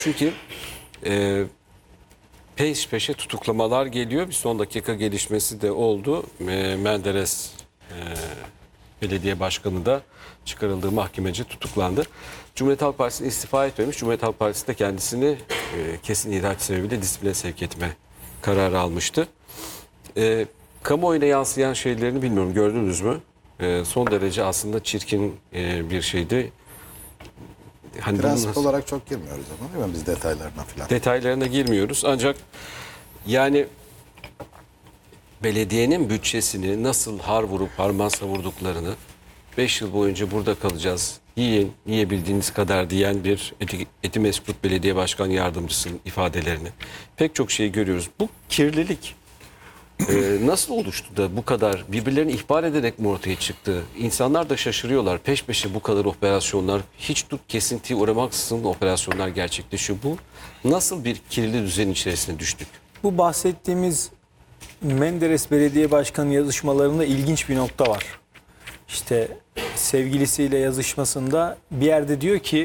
Çünkü e, peş peşe tutuklamalar geliyor. Bir son dakika gelişmesi de oldu. Menderes belediye başkanı da çıkarıldığı mahkemece tutuklandı. Cumhuriyet Halk Partisi istifa etmemiş. Cumhuriyet Halk Partisi de kendisini kesin ihraç sebebiyle disipline sevk etme kararı almıştı. Kamuoyuna yansıyan şeylerini bilmiyorum, gördünüz mü? Son derece aslında çirkin bir şeydi. Hani Prensip olarak çok girmiyoruz ama değil mi biz detaylarına falan. Detaylarına girmiyoruz ancak yani belediyenin bütçesini nasıl har vurup harman savurduklarını 5 yıl boyunca burada kalacağız, yiyin, yiyebildiğiniz kadar diyen bir Etimesgut Belediye Başkan Yardımcısının ifadelerini pek çok şey görüyoruz. Bu kirlilik nasıl oluştu da bu kadar birbirlerini ihbar ederek mi ortaya çıktı? İnsanlar da şaşırıyorlar. Peş peşe bu kadar operasyonlar, hiç kesintiye uğramaksızın operasyonlar gerçekleşiyor. Bu nasıl bir kirli düzen içerisine düştük? Bu bahsettiğimiz Menderes Belediye Başkanı yazışmalarında ilginç bir nokta var. İşte sevgilisiyle yazışmasında bir yerde diyor ki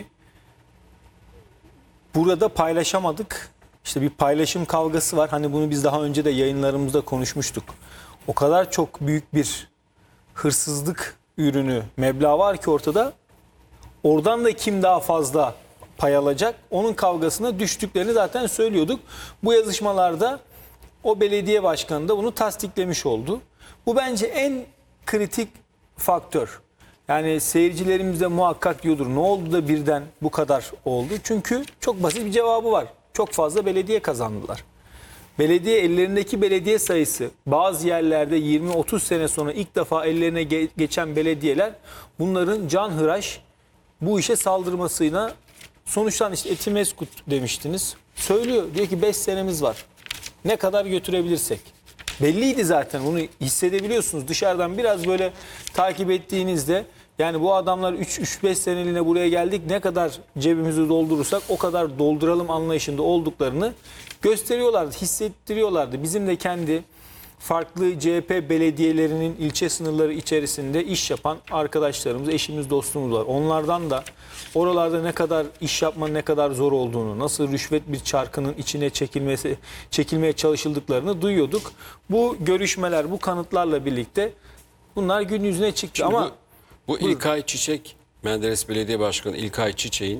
burada paylaşamadık. İşte bir paylaşım kavgası var. Hani bunu biz daha önce de yayınlarımızda konuşmuştuk. O kadar çok büyük bir hırsızlık ürünü, meblağ var ki ortada. Oradan da kim daha fazla pay alacak? Onun kavgasına düştüklerini zaten söylüyorduk. Bu yazışmalarda o belediye başkanı da bunu tasdiklemiş oldu. Bu bence en kritik faktör. Yani seyircilerimiz de muhakkak diyordur. Ne oldu da birden bu kadar oldu? Çünkü çok basit bir cevabı var. Çok fazla belediye kazandılar. Belediye ellerindeki belediye sayısı bazı yerlerde 20-30 sene sonra ilk defa ellerine geçen belediyeler bunların canhıraş bu işe saldırmasıyla sonuçtan işte Etimesgut demiştiniz. Söylüyor diyor ki 5 senemiz var. Ne kadar götürebilirsek. Belliydi zaten bunu hissedebiliyorsunuz. Dışarıdan biraz böyle takip ettiğinizde yani bu adamlar 3-5 seneliğine buraya geldik ne kadar cebimizi doldurursak o kadar dolduralım anlayışında olduklarını gösteriyorlardı, hissettiriyorlardı. Bizim de kendi farklı CHP belediyelerinin ilçe sınırları içerisinde iş yapan arkadaşlarımız, eşimiz, dostumuz var. Onlardan da oralarda ne kadar iş yapmanın ne kadar zor olduğunu, nasıl rüşvet bir çarkının içine çekilmeye çalışıldıklarını duyuyorduk. Bu görüşmeler, bu kanıtlarla birlikte bunlar gün yüzüne çıktı. Şimdi ama bu İlkay Çiçek, Menderes Belediye Başkanı İlkay Çiçek'in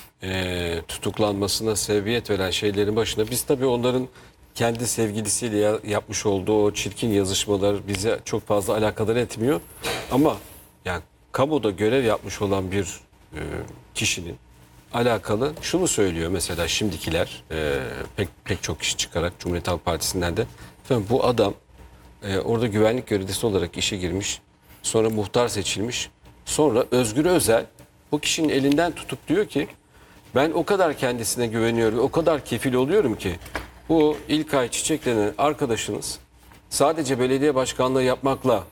tutuklanmasına sebebiyet veren şeylerin başında biz tabii onların kendi sevgilisiyle yapmış olduğu o çirkin yazışmalar bize çok fazla alakadar etmiyor. Ama yani kamuda görev yapmış olan bir kişinin alakalı şunu söylüyor mesela şimdikiler pek çok kişi çıkarak Cumhuriyet Halk Partisi'nden de efendim, bu adam orada güvenlik görevlisi olarak işe girmiş, sonra muhtar seçilmiş, sonra Özgür Özel bu kişinin elinden tutup diyor ki ben o kadar kendisine güveniyorum, o kadar kefil oluyorum ki bu İlkay Çiçek denen arkadaşınız sadece belediye başkanlığı yapmakla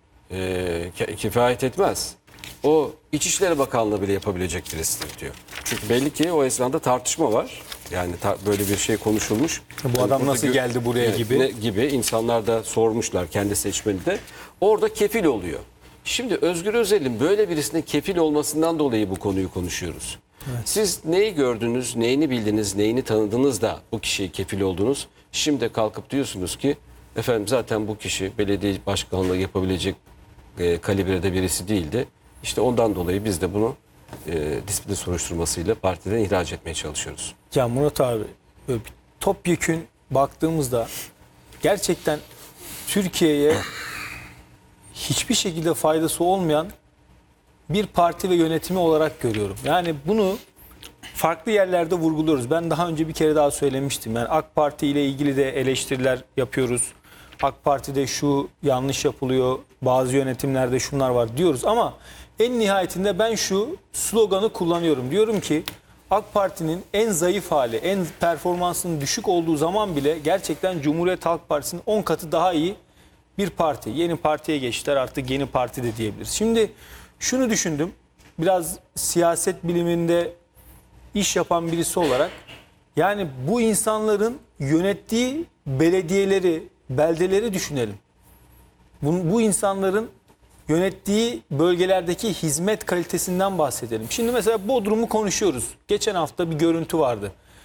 kifayet etmez. O İçişleri Bakanlığı bile yapabilecek birisidir diyor. Çünkü belli ki o esnada tartışma var. Yani böyle bir şey konuşulmuş. bu adam nasıl geldi buraya gibi. Gibi insanlar da sormuşlar kendi seçmeni de. Orada kefil oluyor. Şimdi Özgür Özel'in böyle birisine kefil olmasından dolayı bu konuyu konuşuyoruz. Evet. Siz neyi gördünüz, neyini bildiniz, neyini tanıdınız da bu kişiye kefil oldunuz. Şimdi kalkıp diyorsunuz ki efendim zaten bu kişi belediye başkanlığı yapabilecek kalibrede birisi değildi. İşte ondan dolayı biz de bunu disiplin soruşturmasıyla partiden ihraç etmeye çalışıyoruz. Ya Murat abi böyle bir topyekün baktığımızda gerçekten Türkiye'ye hiçbir şekilde faydası olmayan bir parti ve yönetimi olarak görüyorum. Yani bunu farklı yerlerde vurguluyoruz. Ben daha önce bir kere daha söylemiştim. Yani AK Parti ile ilgili de eleştiriler yapıyoruz. AK Parti'de şu yanlış yapılıyor, bazı yönetimlerde şunlar var diyoruz ama en nihayetinde ben şu sloganı kullanıyorum. Diyorum ki AK Parti'nin en zayıf hali, en performansının düşük olduğu zaman bile gerçekten Cumhuriyet Halk Partisi'nin 10 katı daha iyi bir parti. Yeni partiye geçtiler, artık yeni parti de diyebiliriz. Şimdi şunu düşündüm. Biraz siyaset biliminde iş yapan birisi olarak yani bu insanların yönettiği belediyeleri, beldeleri düşünelim. Bu insanların yönettiği bölgelerdeki hizmet kalitesinden bahsedelim. Şimdi mesela Bodrum'u konuşuyoruz. Geçen hafta bir görüntü vardı.